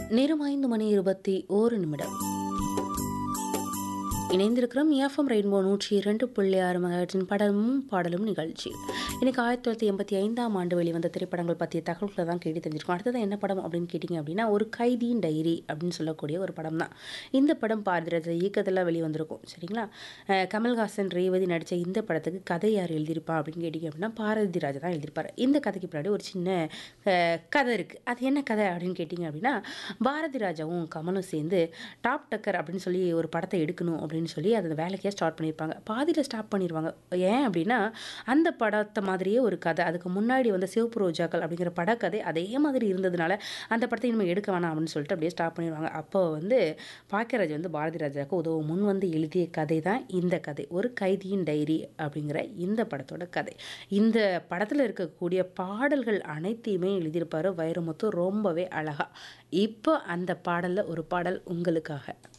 நேரம் 5:21 இணைந்திருக்கிறோம் FM rainbow 102.6 மெகாஹெர்ட்ஸின் படமும் பாடலும் நிகழ்ச்சி. இன்னைக்கு 1985ஆம் ஆண்டு வெளிவந்த திரைப்படங்கள் பற்றிய தகவல்களை தான் கேட்டு தெரிஞ்சிருக்கோம். அடுத்தது என்ன படம் அப்படின்னு கேட்டிங்க அப்படின்னா, ஒரு கைதியின் டைரி அப்படின்னு சொல்லக்கூடிய ஒரு படம் தான். இந்த படம் பாரதிராஜா இயக்கத்தில் வெளிவந்திருக்கும். சரிங்களா? கமல்ஹாசன், ரேவதி நடித்த இந்த படத்துக்கு கதை யார் எழுதியிருப்பா அப்படின்னு கேட்டிங்க அப்படின்னா, பாரதிராஜா தான் எழுதியிருப்பார். இந்த கதைக்கு பின்னாடி ஒரு சின்ன கதை இருக்குது. அது என்ன கதை அப்படின்னு கேட்டிங்க அப்படின்னா, பாரதிராஜாவும் கமலும் சேர்ந்து டாப் டக்கர் அப்படின்னு சொல்லி ஒரு படத்தை எடுக்கணும் அப்படின்னு சொல்லி அதை வேலைக்கே ஸ்டார்ட் பண்ணியிருப்பாங்க. பாதியில் ஸ்டாப் பண்ணிடுவாங்க. ஏன் அப்படின்னா, அந்த படத்தை மாதிரியே ஒரு கதை அதுக்கு முன்னாடி வந்து சிவப்பு ரோஜாக்கள் அப்படிங்கிற படக்கதை அதே மாதிரி இருந்ததுனால அந்த படத்தை இனிமேல் எடுக்க வேணாம் அப்படின்னு சொல்லிட்டு அப்படியே ஸ்டாப் பண்ணிடுவாங்க. அப்போ வந்து பாக்கியராஜ் வந்து பாரதிராஜாவுக்கு உதவ முன் வந்து எழுதிய கதை தான் இந்த கதை, ஒரு கைதியின் டைரி அப்படிங்கிற இந்த படத்தோட கதை. இந்த படத்தில் இருக்கக்கூடிய பாடல்கள் அனைத்தையுமே எழுதியிருப்பார் வைரமுத்து ரொம்பவே அழகா. இப்போ அந்த பாடலில் ஒரு பாடல் உங்களுக்காக.